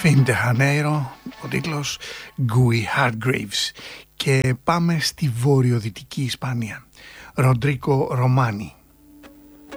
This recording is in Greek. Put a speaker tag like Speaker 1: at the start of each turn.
Speaker 1: Fin de Janeiro, ο τίτλος Guy Hardgraves. Και πάμε στη βορειοδυτική Ισπανία. Ροντρίκο Ρωμάνι,